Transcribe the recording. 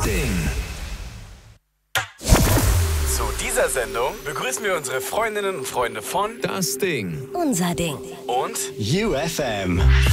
Ding. Zu dieser Sendung begrüßen wir unsere Freundinnen und Freunde von Das Ding. Unser Ding. und UFM.